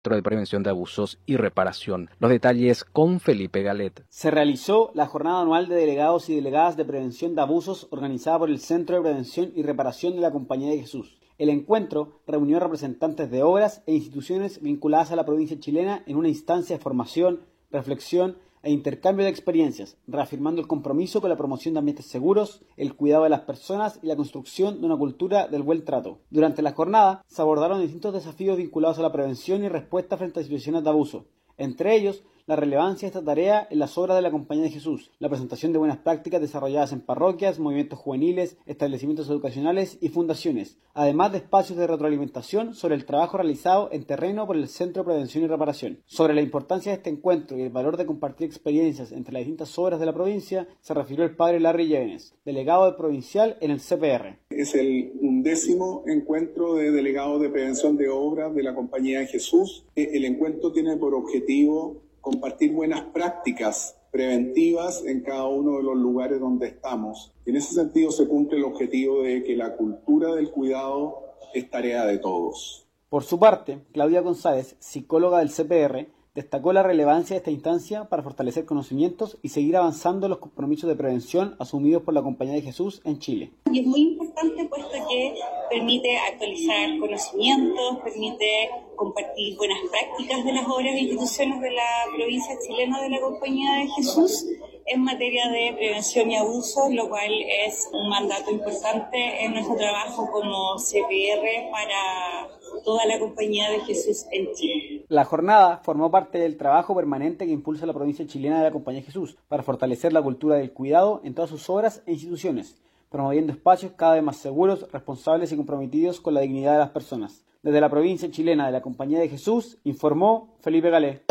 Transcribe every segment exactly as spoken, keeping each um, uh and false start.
de Prevención de Abusos y Reparación. Los detalles con Felipe Galet. Se realizó la jornada anual de delegados y delegadas de prevención de abusos organizada por el Centro de Prevención y Reparación de la Compañía de Jesús. El encuentro reunió representantes de obras e instituciones vinculadas a la provincia chilena en una instancia de formación, reflexión e intercambio de experiencias, reafirmando el compromiso con la promoción de ambientes seguros, el cuidado de las personas y la construcción de una cultura del buen trato. Durante la jornada se abordaron distintos desafíos vinculados a la prevención y respuesta frente a situaciones de abuso, entre ellos la relevancia de esta tarea en las obras de la Compañía de Jesús, la presentación de buenas prácticas desarrolladas en parroquias, movimientos juveniles, establecimientos educacionales y fundaciones, además de espacios de retroalimentación sobre el trabajo realizado en terreno por el Centro de Prevención y Reparación. Sobre la importancia de este encuentro y el valor de compartir experiencias entre las distintas obras de la provincia, se refirió el padre Larry Llévenes, delegado del provincial en el C P R. Es el undécimo encuentro de delegados de prevención de obras de la Compañía de Jesús. El encuentro tiene por objetivo compartir buenas prácticas preventivas en cada uno de los lugares donde estamos. En ese sentido se cumple el objetivo de que la cultura del cuidado es tarea de todos. Por su parte, Claudia González, psicóloga del C P R, destacó la relevancia de esta instancia para fortalecer conocimientos y seguir avanzando en los compromisos de prevención asumidos por la Compañía de Jesús en Chile. Y es muy importante puesto que permite actualizar conocimientos, permite compartir buenas prácticas de las obras e instituciones de la provincia chilena de la Compañía de Jesús en materia de prevención y abuso, lo cual es un mandato importante en nuestro trabajo como C P R para toda la Compañía de Jesús en Chile. La jornada formó parte del trabajo permanente que impulsa la provincia chilena de la Compañía de Jesús para fortalecer la cultura del cuidado en todas sus obras e instituciones, promoviendo espacios cada vez más seguros, responsables y comprometidos con la dignidad de las personas. Desde la provincia chilena de la Compañía de Jesús, informó Felipe Galé.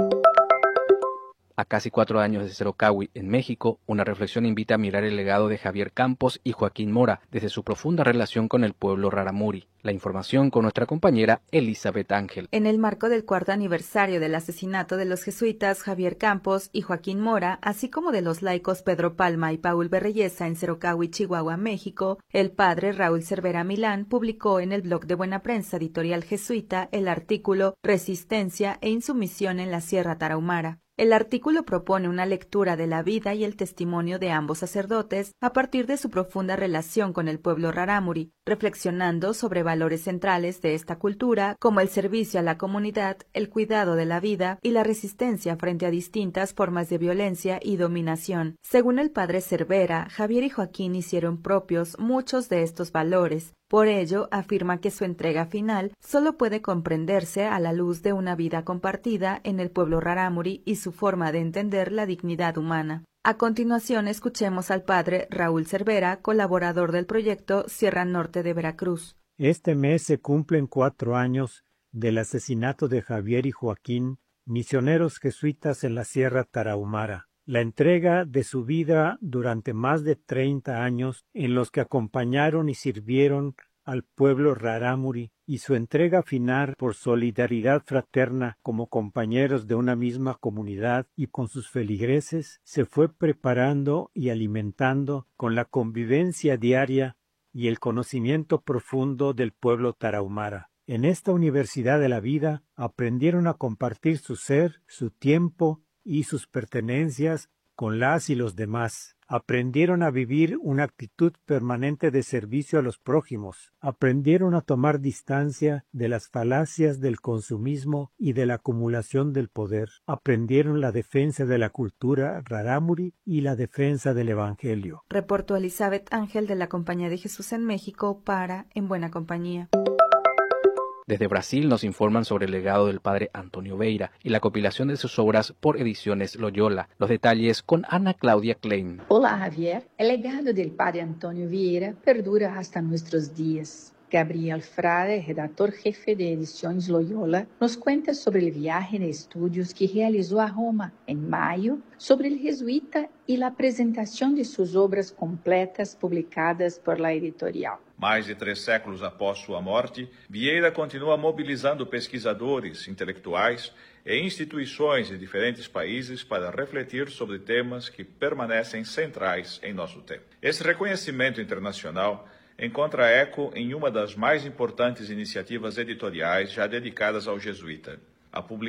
A casi cuatro años de Cerocahui, en México, una reflexión invita a mirar el legado de Javier Campos y Joaquín Mora desde su profunda relación con el pueblo rarámuri. La información con nuestra compañera Elizabeth Ángel. En el marco del cuarto aniversario del asesinato de los jesuitas Javier Campos y Joaquín Mora, así como de los laicos Pedro Palma y Paul Berreyesa en Cerocahui, Chihuahua, México, el padre Raúl Cervera Milán publicó en el blog de Buena Prensa Editorial Jesuita el artículo Resistencia e insumisión en la Sierra Tarahumara. El artículo propone una lectura de la vida y el testimonio de ambos sacerdotes a partir de su profunda relación con el pueblo rarámuri, reflexionando sobre valores centrales de esta cultura como el servicio a la comunidad, el cuidado de la vida y la resistencia frente a distintas formas de violencia y dominación. Según el padre Cervera, Javier y Joaquín hicieron propios muchos de estos valores. Por ello, afirma que su entrega final solo puede comprenderse a la luz de una vida compartida en el pueblo rarámuri y su forma de entender la dignidad humana. A continuación, escuchemos al padre Raúl Cervera, colaborador del proyecto Sierra Norte de Veracruz. Este mes se cumplen cuatro años del asesinato de Javier y Joaquín, misioneros jesuitas en la Sierra Tarahumara. La entrega de su vida durante más de treinta años en los que acompañaron y sirvieron al pueblo rarámuri y su entrega final por solidaridad fraterna como compañeros de una misma comunidad y con sus feligreses se fue preparando y alimentando con la convivencia diaria y el conocimiento profundo del pueblo tarahumara. En esta universidad de la vida aprendieron a compartir su ser, su tiempo y sus pertenencias con las y los demás. Aprendieron a vivir una actitud permanente de servicio a los prójimos. Aprendieron a tomar distancia de las falacias del consumismo y de la acumulación del poder. Aprendieron la defensa de la cultura rarámuri y la defensa del Evangelio. Reportó Elizabeth Ángel de la Compañía de Jesús en México para En Buena Compañía. Desde Brasil nos informan sobre el legado del padre Antonio Vieira y la compilación de sus obras por Ediciones Loyola. Los detalles con Ana Claudia Klein. Hola Javier, el legado del padre Antonio Vieira perdura hasta nuestros días. Gabriel Frade, redactor jefe de Ediciones Loyola, nos cuenta sobre el viaje de estudios que realizó a Roma en mayo sobre el jesuita y la presentación de sus obras completas publicadas por la editorial. Mais de três séculos após sua morte, Vieira continua mobilizando pesquisadores, intelectuais e instituições de diferentes países para refletir sobre temas que permanecem centrais em nosso tempo. Esse reconhecimento internacional encontra eco em uma das mais importantes iniciativas editoriais já dedicadas ao jesuíta, a publicar